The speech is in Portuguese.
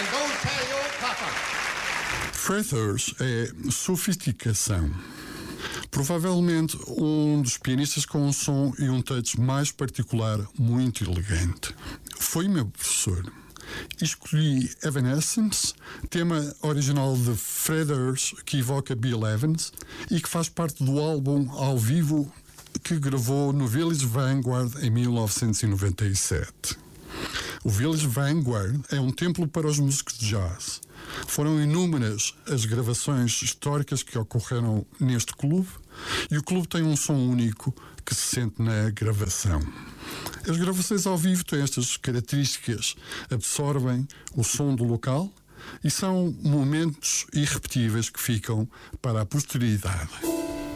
don't tell your papa. Feathers é sofisticação. Provavelmente um dos pianistas com um som e um touch mais particular, muito elegante. Foi meu professor. Escolhi Evanescence, tema original de Feathers, que evoca Bill Evans e que faz parte do álbum ao vivo que gravou no Village Vanguard em 1997. O Village Vanguard é um templo para os músicos de jazz. Foram inúmeras as gravações históricas que ocorreram neste clube e o clube tem um som único que se sente na gravação. As gravações ao vivo têm estas características, absorvem o som do local e são momentos irrepetíveis que ficam para a posteridade.